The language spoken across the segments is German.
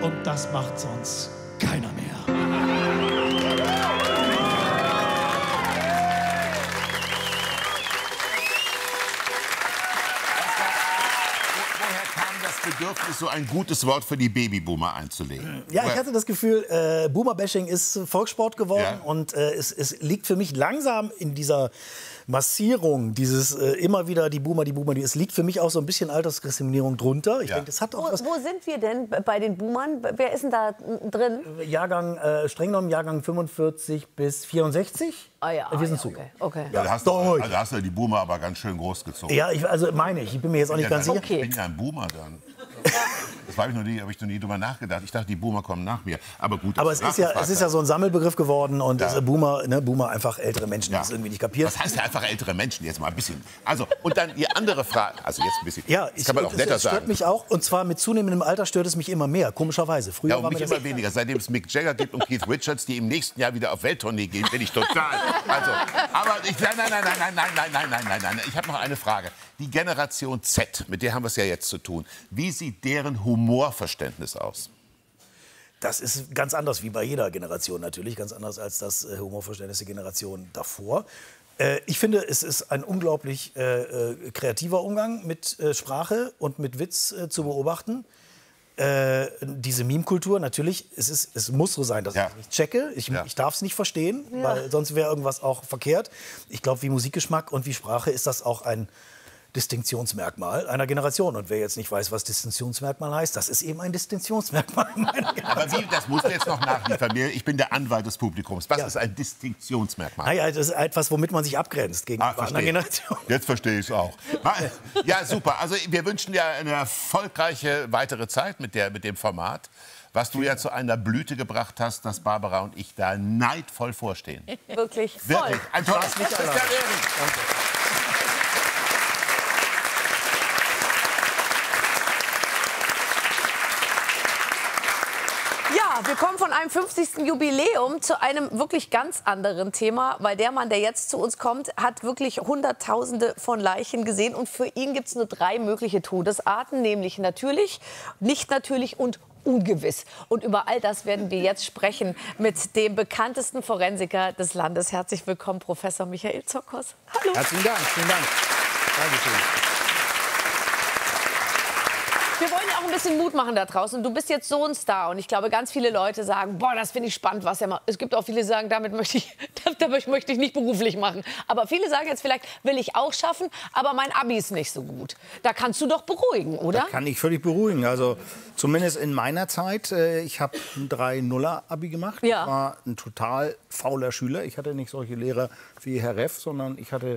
und das macht sonst keiner mehr. Bedürfnis, so ein gutes Wort für die Babyboomer einzulegen. Ja, ich hatte das Gefühl, Boomer-Bashing ist Volkssport geworden. Ja. Und es liegt für mich langsam in dieser Massierung, dieses immer wieder die Boomer, es liegt für mich auch so ein bisschen Altersdiskriminierung drunter. Ich denke, das hat auch was. Wo sind wir denn bei den Boomern? Wer ist denn da drin? Streng genommen Jahrgang 45 bis 64. Ah ja, wir sind okay. Ja, da hast du die Boomer aber ganz schön großgezogen. Ja, ich bin mir jetzt auch nicht ganz sicher. Ich bin ja ein Boomer dann. Das habe ich noch nie drüber nachgedacht. Ich dachte, die Boomer kommen nach mir. Aber gut. Aber es ist ja so ein Sammelbegriff geworden und Boomer einfach ältere Menschen, die es irgendwie nicht kapieren. Was heißt ja einfach ältere Menschen? Jetzt mal ein bisschen. Also, und dann die andere Frage. Also jetzt ein bisschen. Ja, das kann man auch netter es stört sagen. mich auch. Und zwar mit zunehmendem Alter stört es mich immer mehr, komischerweise. Früher und war mich mir immer weniger. Seitdem es Mick Jagger gibt und Keith Richards, die im nächsten Jahr wieder auf Welttournee gehen, bin ich total. Also, aber nein. Ich habe noch eine Frage. Die Generation Z, mit der haben wir es ja jetzt zu tun. Wie sieht deren Humorverständnis aus? Das ist ganz anders wie bei jeder Generation natürlich, ganz anders als das Humorverständnis der Generation davor. Ich finde, es ist ein unglaublich kreativer Umgang mit Sprache und mit Witz zu beobachten. Diese Meme-Kultur, natürlich, es muss so sein, dass ich es nicht checke. Ich darf es nicht verstehen, weil sonst wäre irgendwas auch verkehrt. Ich glaube, wie Musikgeschmack und wie Sprache ist das auch ein Distinktionsmerkmal einer Generation. Und wer jetzt nicht weiß, was Distinktionsmerkmal heißt, das ist eben ein Distinktionsmerkmal. Aber wie, das musst du jetzt noch nachliefern. Ich bin der Anwalt des Publikums. Was ist ein Distinktionsmerkmal? Naja, das ist etwas, womit man sich abgrenzt gegenüber einer Generation. Jetzt verstehe ich es auch. Ja, super. Also wir wünschen dir eine erfolgreiche weitere Zeit mit dem Format, was du ja zu einer Blüte gebracht hast, dass Barbara und ich da neidvoll vorstehen. Wirklich voll. Wirklich. Ein tolles Wir kommen von einem 50. Jubiläum zu einem wirklich ganz anderen Thema, weil der Mann, der jetzt zu uns kommt, hat wirklich Hunderttausende von Leichen gesehen und für ihn gibt es nur 3 mögliche Todesarten, nämlich natürlich, nicht natürlich und ungewiss. Und über all das werden wir jetzt sprechen mit dem bekanntesten Forensiker des Landes. Herzlich willkommen, Professor Michael Zokos. Hallo. Herzlichen Dank, vielen Dank. Dankeschön. Wir wollen ja auch ein bisschen Mut machen da draußen. Du bist jetzt so ein Star und ich glaube, ganz viele Leute sagen, boah, das finde ich spannend, was er macht. Es gibt auch viele, die sagen, damit möchte ich nicht beruflich machen. Aber viele sagen jetzt vielleicht, will ich auch schaffen, aber mein Abi ist nicht so gut. Da kannst du doch beruhigen, oder? Da kann ich völlig beruhigen. Also zumindest in meiner Zeit. Ich habe ein 3-0er-Abi gemacht. Ja. Ich war ein total fauler Schüler. Ich hatte nicht solche Lehrer wie Herr Reff, sondern ich hatte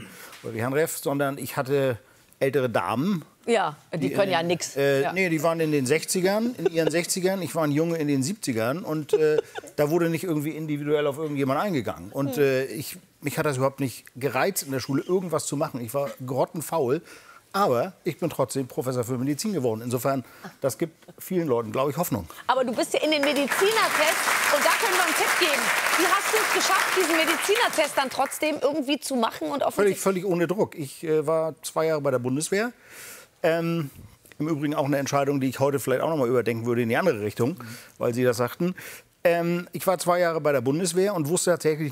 ältere Damen. Ja, die können ja nichts. Nee, die waren in den 60ern, in ihren 60ern. Ich war ein Junge in den 70ern. Und da wurde nicht irgendwie individuell auf irgendjemand eingegangen. Und mich hat das überhaupt nicht gereizt, in der Schule irgendwas zu machen. Ich war grottenfaul. Aber ich bin trotzdem Professor für Medizin geworden. Insofern, das gibt vielen Leuten, glaube ich, Hoffnung. Aber du bist ja in den Medizinertest und da können wir einen Tipp geben. Wie hast du es geschafft, diesen Medizinertest dann trotzdem irgendwie zu machen? Und völlig ohne Druck. Ich war 2 Jahre bei der Bundeswehr. Im Übrigen auch eine Entscheidung, die ich heute vielleicht auch noch mal überdenken würde in die andere Richtung, weil Sie das sagten. Ich war 2 Jahre bei der Bundeswehr und wusste tatsächlich